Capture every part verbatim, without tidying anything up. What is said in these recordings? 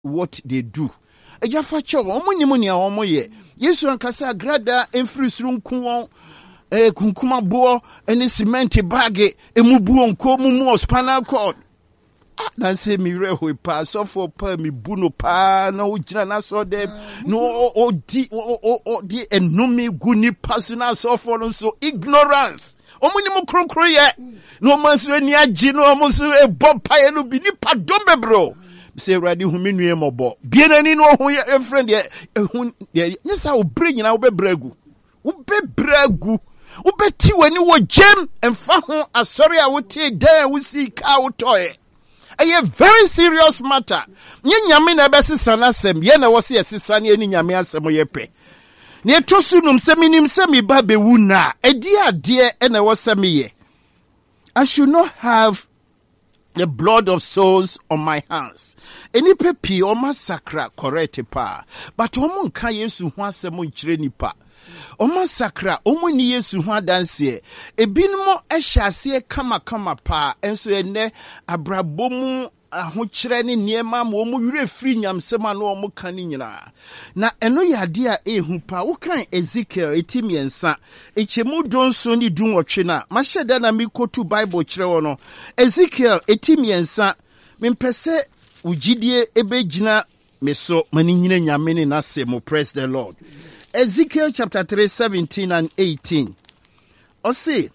what they do. Eja fa che omo ni mo ne omo ye. Yesu ankasa agrada emfiri suru nku eh kunkuma bo ene cement bag emubu onko mumu spinal cord. Ah, na say mi reho pa so for pa mi buno pa na ujina na so dem no o di o o di enumi guni personal so for so ignorance. Omo ni mo kronkro ye no manso ani agi no omo so e bob pa ye no bi ni pa dombe bro. Say ready hu me nue mobo bie nani no ho ye friend ye hu ye nyesa wo bre nyina wo bebragu wo bebragu wo beti wani wo gem emfa ho asori a wo tie dan wo si ka wo toye. A very serious matter. Nye nyame na besisa na sem ye na wo se yesisa ne ani nyame asem ye pe. Ne tosu num se minim se mi ba be wu na edi ade e na wo se me ye. I should not have the blood of souls on my hands. Eni pepi o masakra correct pa. But o mo nka Yesu ho asem nkyire nipa. O masakra o mo ni Yesu ho adanse. Ebinmo ehyase kama kama pa. Enso ene abrabomu ahokyere ne niema ma omu wure firi nyamsema no omu kan nyina. Na eno yade a ehu pa wo kan Ezekiel etimiensa echemu donso ni dunwotwe na mahyeda na mikotu Bible kyerɛ wo no Ezekiel etimiensa mempese ugidie ebegina meso mani nyina nyame ne nasemo. Praise the Lord. Ezekiel chapter three seventeen and eighteen. Ose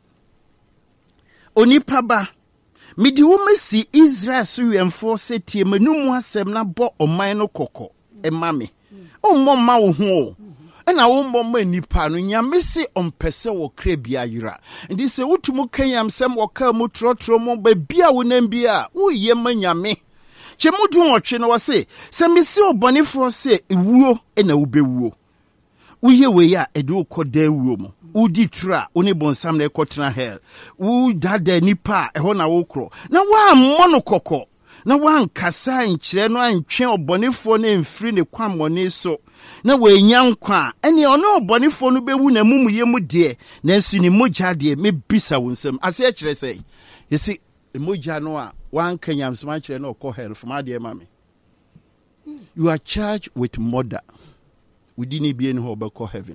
onipa ba midi wo mesi Israel so yemfo setie manum asem na bo oman no kokko ema me o mo ma wo ho na wo mo ma nipa no nyame se ompese wo kra bia yira ndi se wotumu kanyam sem wo ka mu trotro mo ba bia wo nam bia wo ye ma nyame che mudu wotwe no wo se se mesi obonefo se ewuo na wo bewuo wo ye we ya edu koda ewuo mo udi tra oni bonsam na ekotena hell u dada nipa eho na wo kro na wa mono kokko na wa nkasa nkyere no antwe obonefo na mfiri ne kwamone so na we nya nkwa ene ono obonefo no bewu na mumuye mu de na nsu ni mogya de me bisa wonsam ase a kyere sei yesi mogya no a wan kanyam sma kyere no ko hell from de ma me. You are charged with murder. We didn't be in ho be ko heaven.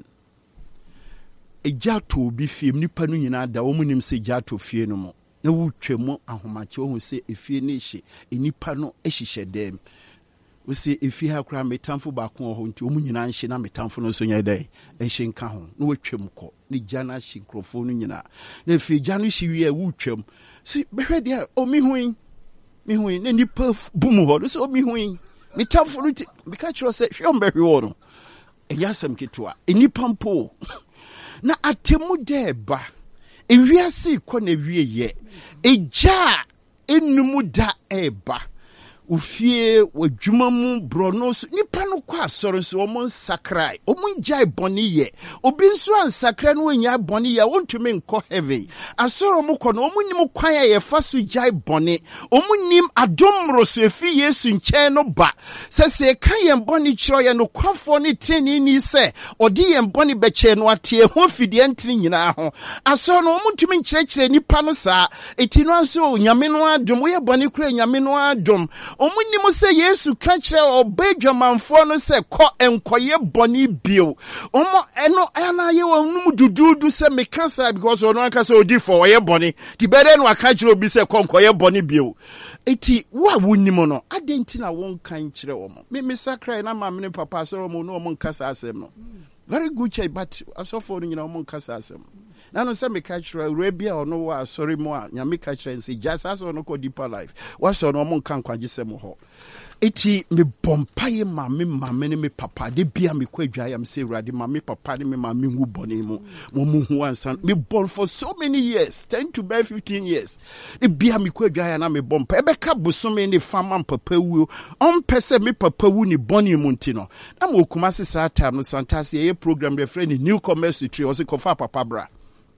Ejato bi fie nipa no nyina da wo munim se jato fie no mo na wo twemu ahomache wo se efie ne hye enipa no ehihye dem wo se efie ha kra metamfo ba ko ho nti wo nyina nhye na metamfo no so nya dai ehye nka ho na wo twem ko ne jana hye krofo no nyina na efie jano hye wie wo twem si behwe dia o mi huin mi huin na nipa bum ho so o mi huin metamfo no be ka kiro se hwe o behwe wo no enyasem kitwa enipa mpo na atemu deba ewiase ko na wieye eja enumu da eba ufie wadwuma mu brono so nipa no kwa asoro so omo sakrai omo jai boni ye obi nso ansakra no nya boni ye wontumi nko heaven asoro mu ko no omo nim kwan ye fa so jai boni omo nim adomro so efi Yesu nche no ba se se kan ye boni kiro ye no kwafo ne treni ni se odi ye boni beche no ate ho fidie ntini nyina ho asoro no omo ntumi nkyerɛkyerɛ nipa no saa eti no anso nyame no adom wo ye boni kura nyame no adom omuni mo se Yesu ka kire obedwamanfo no se ko enkoye boni bio omo eno ana ye wonum dududu se me cancer because ono aka se odi for oye boni ti bere no aka kire obi se ko enkoye boni bio eti wa wonimo no adenti na won kan kire omo me me sakra na ma me papa so omo no omo nkasa asem no very good chai but so for no nyina omo nkasa asem na no se me catch Arabia or no wa sorry mo a nyame catch and say just as no ko deeper life wa so no mo nkan kwaje se mo ho eti me bompaye ma me ma me ne me papa de bia me kwadwa am say urade ma me papa ne me ma me hu bone mu mo mu hu ansan me born for so many years ten to by fifteen years de bia me kwadwa ya na me bompa e be ka bosome ne fama papa wu on pese me papa wu ni bone mu ntino na mo kuma se sa time no santase ye program the friend new commerce tree o se kofa papa bra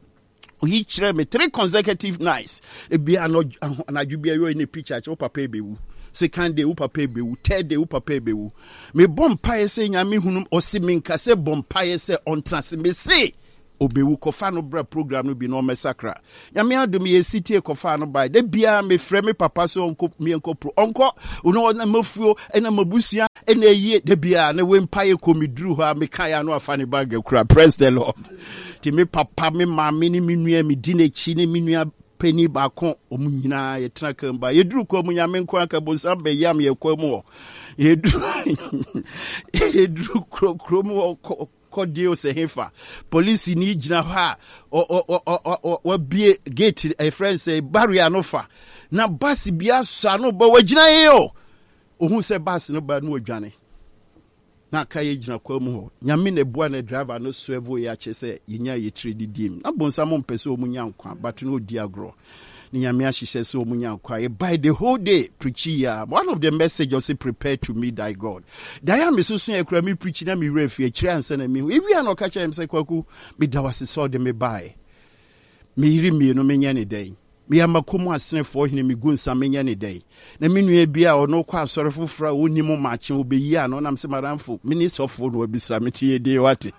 he chire me three consecutive nights e bia no anadwubia yo in a picture cho papa bewu second day u papa bewu third day u papa bewu me bompa ye se nyame hunum o se me nka se bompa ye se on trans me se obewu kofa no bra program no bi no mesakra nyame adom ye city kofa no by de bia me frɛ me papa so onko me enko pro onko uno na mafuo ena mabusua ena yie de bia na we mpaye komiduru ho a me kan ya no afa ne bag akura. Praise the Lord. Ti me papa me maame ni minua me di na chi ni minua peni bakon omu nyina ye tena kamba ye duru ko mu nyame nko aka bonsam be yam ye kwa mu ye duru ye duru kro kro mu kodio se hefa police ni gina ha o o o o bie gate a friend say barrier no fa na bus bia sa no ba wagina ye o ohun se bus no ba no adwane na ka ye gina kwa mu ho nyame ne boa na driver no swervo ya che se yenya ye trade dim na bonsam mpese o mu nyankwa but no di agro ni nyame ahihye se o mu nyankwa by the whole day preaching ya one of the message also prepare to meet thy God dia me susu e kura me preach na me refi e kire ansa na me e wi na ka kire me se kwaku me da wase so de me buy me yiri me no me nya ne dai me amakomu asenefo hene me gunsa me nya ne dai na me nua bia ono kwa asore fofora oni mo mache obeyi ano na me se maramfo minister of no abisa me tie dey wate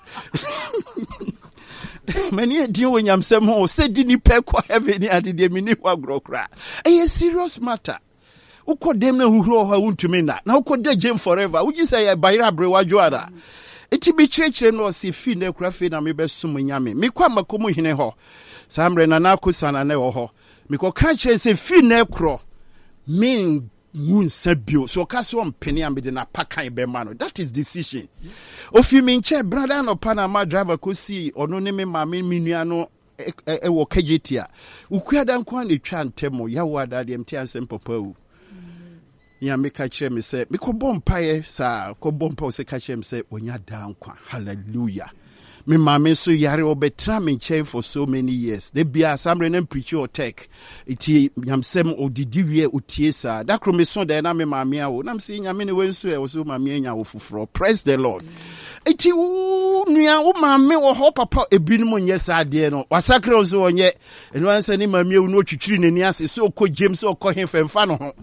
many di wo nyamsem ho se di ni pe kwa heaven ade de mini wa grokra e serious matter ukodem na huhuro ha untumi na na ukoda gem forever uji say ya bayra bre wadwoara eti bi kirekire no se fi na kura fe na me besom nyame me kwa makomu hene ho samre na na kusana na wo ho me ko ka kire se fi na kro min mun sabio so kaso mpene ambe na pakan be ma no that is decision ofi mi nche brother no panama driver ko si ono ne me ma me minua no e wo kajetia ukuada nko na twa ntemo ya wada de mti ansem papa wu ya me ka kire me se me ko bompae sa ko bompa se ka kire me se onya da nkwa hallelujah me mama so yare obetra me nche for so many years they be asamre na preach or tech iti nyamsem odidi wie otie sa da kro me so da na me mama awo na me se nyame ne wenso e wo so mama anya wo fufuro. Praise the Lord. Iti u nua wo mama wo ho papa ebinum nye sa de no wasakre wo so onye eno ansa ni mama ewu no twitwiri nani ase so ko James so ko hemfemfa no ho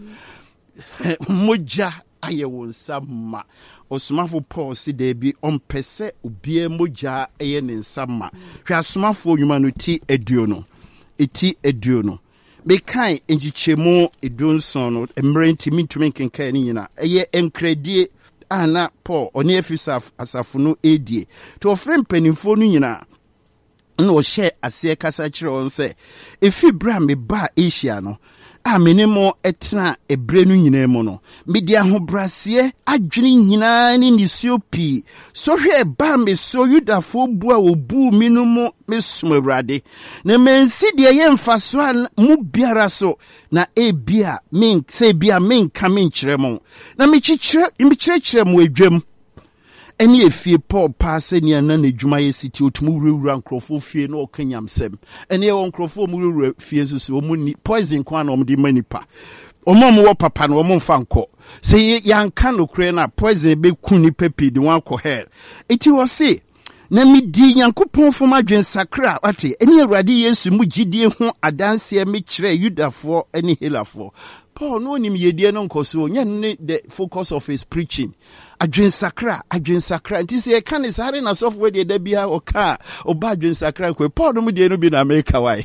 moja aye wo nsama osumafo Paul si de bi ompese obie moja eye ne nsama hwa asumafo nyuma no ti eduo no eti eduo no be kan enjichemu edunson no emrenti mintumi kenkan ni nyina eye enkredie ana Paul oni efisaf asafo no edie to ofrem panimfo no nyina no share ase kasa kire on se efi bra me ba Asia no a menemo etna ebre no nyina mu no media ho brase adwene nyina ni nisiopi so hwe ba me so Yudafo bu a obu minumu mesum awrade na mensi de ye mfaso mu biara so na ebia men se bia men ka men kire mo na me kikire me kire kire mo adwam eni efie Paul paase ni ana na dwuma ye city otumu wurawura nkrofo fie na okanyamsem eni e won nkrofo mu wurawura fie susu omu ni poison kwa na omde manipa omom wo papa na omom fa nko se yanka no kure na poison be kuni pepi de wan ko hair eti wo se na midi Nyankopon fom adwen sakra ate eni Awurade Yesu mu gidie ho adanse me kire Yudafo eni Helafo Paul no nim yedie no nkoso nya ne the focus of his preaching adwen sakra adwen sakra nti se kan is hare na software de da bia o ka oba adwen sakra ko Paul no mu de no bi na America wai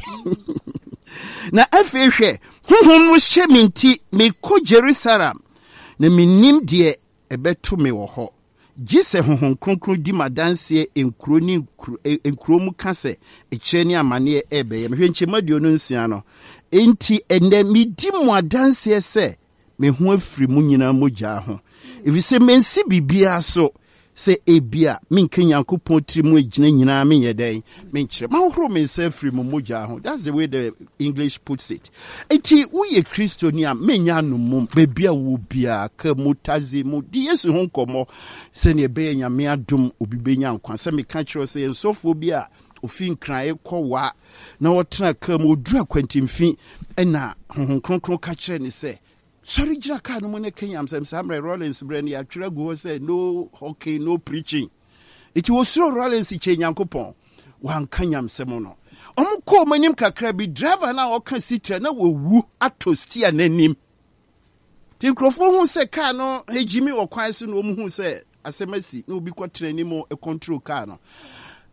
na afehwe honhom no hye minti me ko Jerusalem na minim de ebeto me wo ho gise honhom kronkron di madanse enkro ni enkro mu kase ekire ni amane ebe me hwenche madio no nsia no enti ende mi di mu adanse se me ho afiri mu nyina mogya ho efise mensi bibia so se ebia menka Nyankopon tiri mu agina nyina me yeden menkire ma horo mensa afiri mu mogya ho. That's the way the English puts it. Enti uye Kristo ni a menya no mum bebia wo bia ka mutazi mu di Yesu ho nkomo se ne be nyame adom obi benya nkwa se me ka kire se ensofo bia ofin kran ekwa na wotena ka mu odura kwantimfi ena honhom kronkron ka kire ni se sorry jira ka no ne Kenya Sam Samuel Rollins brand ya twira go say no hockey no preaching it was so Rollins che Nyankopon wan Kenya Sam no omko manim kakra bi driver na oka sitra na wowu atostia nanim tin krofo hu se ka no hejimi okwan so no mu hu se asemasi na obi kwatrani mo e control ka no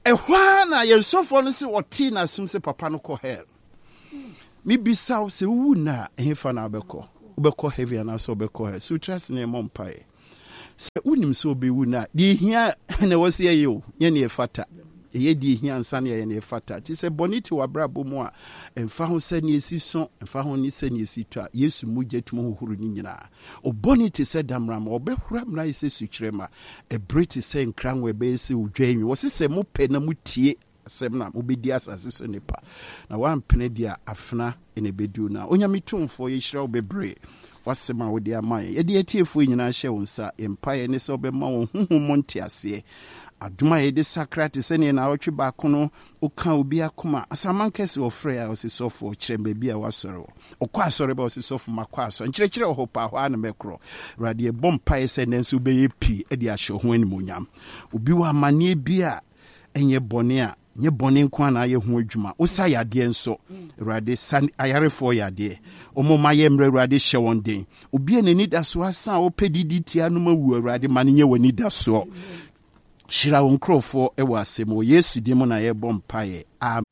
ehwa na yensofo no se oti na sum se papa no kɔ hell mi bisaw se wu na ehefa na obekɔ obekɔ heavy na so obekɔ hell so trust ne mompae se unim so obewu na di hia na wose ye yo ye ne fata ye di hia ansa na ye ne fata ti se boniti wabrabo mu a emfa ho se ne esi so emfa ho ni se ne esi twa Yesu mu jetum hohuru ni nyina o boniti se damram obehura mra ise sukyerema e briti se nkranwe be ese odwanwi wose se mo pe na mutie asem na mo bedi asase so nipa na wan pene dia afna ene bedu na onyamitumfo ye hira obebre wasema wodi amaye ye de atiefo nyina hye wonsa empaye ne se obema won huhum ntiase aduma ye de sakrate se ne na awtwe ba kono oka obi akoma asamankese ofre a osisofo kirembe bia wasoro okwa asore ba osisofo makwa aso nkirekire ho pa ho ana mekro radie bompaye se nenso be ye pi e de ahye ho animonyam obi wa mane bia enye bone a nye bone nko na ye ho adwuma osa yade enso rade san ayarefo yade omoma ye mre rade hye won den obi enani da so asan opedidi tia no mawu rade mane nye wani da so shira won krofo e wa asemo Yesu di mo na ye bompaye.